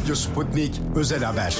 Radyo Sputnik Özel Haber.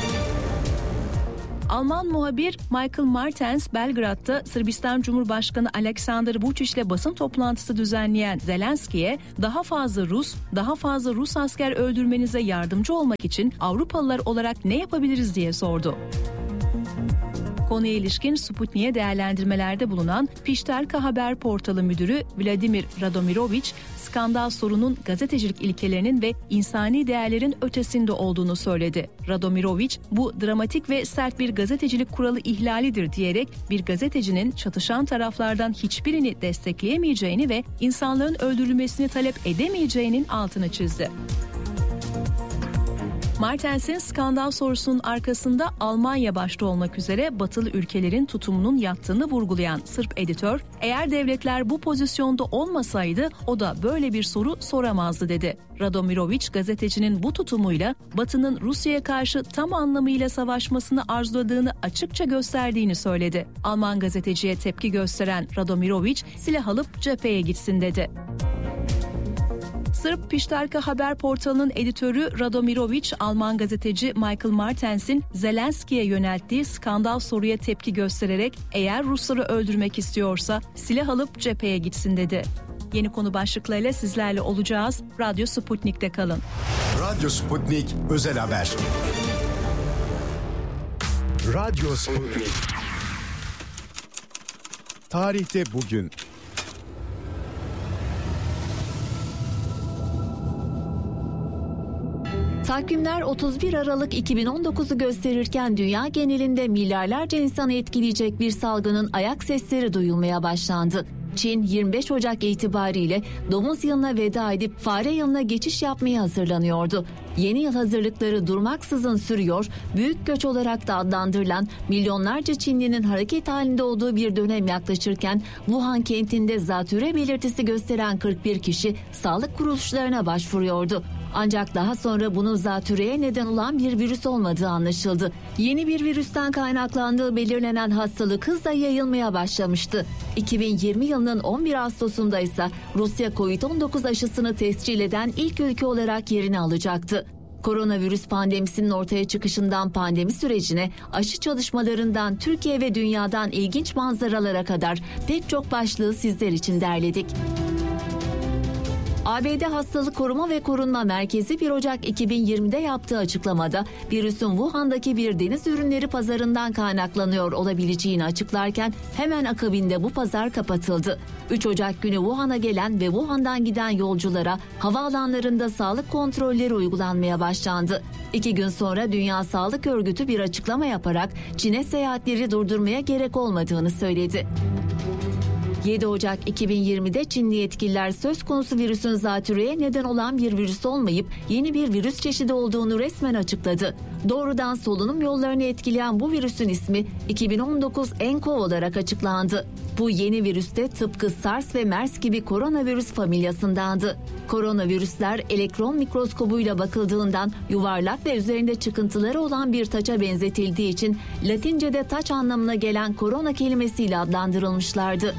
Alman muhabir Michael Martens, Belgrad'da Sırbistan Cumhurbaşkanı Aleksandar Vučić'le basın toplantısı düzenleyen Zelenski'ye daha fazla Rus asker öldürmenize yardımcı olmak için Avrupalılar olarak ne yapabiliriz diye sordu. Konuya ilişkin Sputnik'e değerlendirmelerde bulunan Pişterka Haber portalı müdürü Vladimir Radomirović, skandal sorunun gazetecilik ilkelerinin ve insani değerlerin ötesinde olduğunu söyledi. Radomirović, bu dramatik ve sert bir gazetecilik kuralı ihlalidir diyerek bir gazetecinin çatışan taraflardan hiçbirini destekleyemeyeceğini ve insanların öldürülmesini talep edemeyeceğinin altını çizdi. Martens'in skandal sorusunun arkasında Almanya başta olmak üzere batılı ülkelerin tutumunun yattığını vurgulayan Sırp editör, eğer devletler bu pozisyonda olmasaydı o da böyle bir soru soramazdı dedi. Radomirović, gazetecinin bu tutumuyla Batı'nın Rusya'ya karşı tam anlamıyla savaşmasını arzuladığını açıkça gösterdiğini söyledi. Alman gazeteciye tepki gösteren Radomirović, silah alıp cepheye gitsin dedi. Sırp Pişterka Haber portalının editörü Radomirović, Alman gazeteci Michael Martens'in Zelenski'ye yönelttiği skandal soruya tepki göstererek eğer Rusları öldürmek istiyorsa silah alıp cepheye gitsin dedi. Yeni konu başlıklarıyla sizlerle olacağız. Radyo Sputnik'te kalın. Radyo Sputnik Özel Haber. Radyo Sputnik. Tarihte bugün. Takvimler 31 Aralık 2019'u gösterirken dünya genelinde milyarlarca insanı etkileyecek bir salgının ayak sesleri duyulmaya başlandı. Çin 25 Ocak itibariyle domuz yılına veda edip fare yılına geçiş yapmaya hazırlanıyordu. Yeni yıl hazırlıkları durmaksızın sürüyor, büyük göç olarak da adlandırılan milyonlarca Çinlinin hareket halinde olduğu bir dönem yaklaşırken Wuhan kentinde zatürre belirtisi gösteren 41 kişi sağlık kuruluşlarına başvuruyordu. Ancak daha sonra bunun zatürreye neden olan bir virüs olmadığı anlaşıldı. Yeni bir virüsten kaynaklandığı belirlenen hastalık hızla yayılmaya başlamıştı. 2020 yılının 11 Ağustos'unda ise Rusya Covid-19 aşısını tescil eden ilk ülke olarak yerini alacaktı. Koronavirüs pandemisinin ortaya çıkışından pandemi sürecine, aşı çalışmalarından Türkiye ve dünyadan ilginç manzaralara kadar pek çok başlığı sizler için derledik. ABD Hastalık Koruma ve Korunma Merkezi 1 Ocak 2020'de yaptığı açıklamada virüsün Wuhan'daki bir deniz ürünleri pazarından kaynaklanıyor olabileceğini açıklarken hemen akabinde bu pazar kapatıldı. 3 Ocak günü Wuhan'a gelen ve Wuhan'dan giden yolculara havaalanlarında sağlık kontrolleri uygulanmaya başlandı. 2 gün sonra Dünya Sağlık Örgütü bir açıklama yaparak Çin'e seyahatleri durdurmaya gerek olmadığını söyledi. 7 Ocak 2020'de Çinli yetkililer söz konusu virüsün zatürreye neden olan bir virüs olmayıp yeni bir virüs çeşidi olduğunu resmen açıkladı. Doğrudan solunum yollarını etkileyen bu virüsün ismi 2019 nCoV olarak açıklandı. Bu yeni virüs de tıpkı SARS ve MERS gibi koronavirüs familyasındandı. Koronavirüsler elektron mikroskobuyla bakıldığından yuvarlak ve üzerinde çıkıntıları olan bir taça benzetildiği için Latince'de taç anlamına gelen korona kelimesiyle adlandırılmışlardı.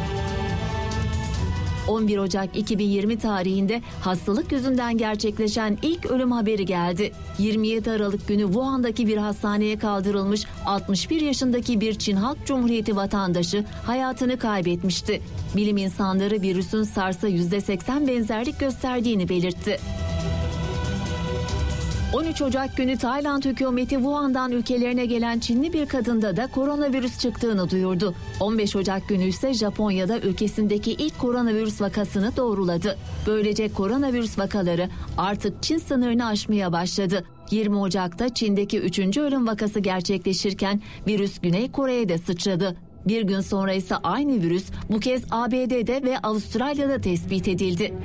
11 Ocak 2020 tarihinde hastalık yüzünden gerçekleşen ilk ölüm haberi geldi. 27 Aralık günü Wuhan'daki bir hastaneye kaldırılmış 61 yaşındaki bir Çin Halk Cumhuriyeti vatandaşı hayatını kaybetmişti. Bilim insanları virüsün SARS'a %80 benzerlik gösterdiğini belirtti. 13 Ocak günü Tayland hükümeti Wuhan'dan ülkelerine gelen Çinli bir kadında da koronavirüs çıktığını duyurdu. 15 Ocak günü ise Japonya'da ülkesindeki ilk koronavirüs vakasını doğruladı. Böylece koronavirüs vakaları artık Çin sınırını aşmaya başladı. 20 Ocak'ta Çin'deki 3. ölüm vakası gerçekleşirken virüs Güney Kore'ye de sıçradı. Bir gün sonra ise aynı virüs bu kez ABD'de ve Avustralya'da tespit edildi.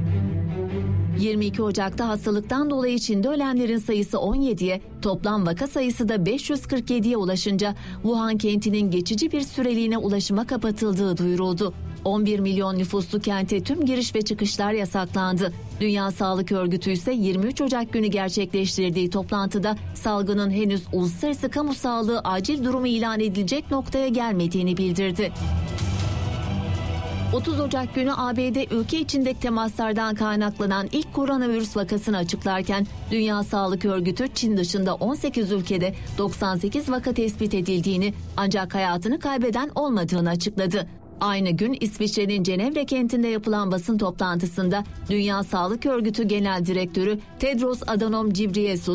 22 Ocak'ta hastalıktan dolayı Çin'de ölenlerin sayısı 17'ye, toplam vaka sayısı da 547'ye ulaşınca Wuhan kentinin geçici bir süreliğine ulaşıma kapatıldığı duyuruldu. 11 milyon nüfuslu kente tüm giriş ve çıkışlar yasaklandı. Dünya Sağlık Örgütü ise 23 Ocak günü gerçekleştirdiği toplantıda salgının henüz uluslararası kamu sağlığı acil durumu ilan edilecek noktaya gelmediğini bildirdi. 30 Ocak günü ABD ülke içindeki temaslardan kaynaklanan ilk koronavirüs vakasını açıklarken Dünya Sağlık Örgütü Çin dışında 18 ülkede 98 vaka tespit edildiğini ancak hayatını kaybeden olmadığını açıkladı. Aynı gün İsviçre'nin Cenevre kentinde yapılan basın toplantısında Dünya Sağlık Örgütü Genel Direktörü Tedros Adhanom Ghebreyesus